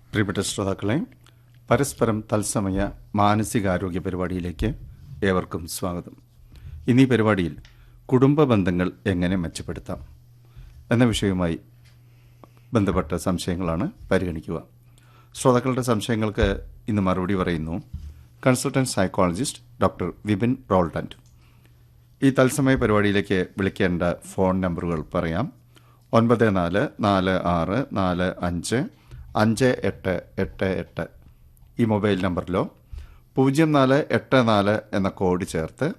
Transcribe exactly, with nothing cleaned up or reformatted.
പ്രിയപ്പെട്ട ശ്രോതാക്കളെ, പരസ്പരം തത്സമയ മാനസികാരോഗ്യ പരിപാടിയിലേക്ക് ഏവർക്കും സ്വാഗതം. ഇന്നീ പരിപാടിയിൽ കുടുംബ ബന്ധങ്ങൾ എങ്ങനെ മെച്ചപ്പെടുത്താം എന്ന വിഷയവുമായി ബന്ധപ്പെട്ട സംശയങ്ങളാണ് പരിഗണിക്കുക. ശ്രോതാക്കളുടെ സംശയങ്ങൾക്ക് ഇന്ന് മറുപടി പറയുന്നു കൺസൾട്ടന്റ് സൈക്കോളജിസ്റ്റ് ഡോക്ടർ വിപിൻ റോൾട്ടൻറ്റ്. ഈ തത്സമയ പരിപാടിയിലേക്ക് വിളിക്കേണ്ട ഫോൺ നമ്പറുകൾ പറയാം. ഒൻപത് നാല് നാല് ആറ് നാല് അഞ്ച് അഞ്ച് എട്ട് എട്ട് എട്ട് ഈ മൊബൈൽ നമ്പറിലോ പൂജ്യം നാല് എട്ട് നാല് എന്ന കോഡ് ചേർത്ത്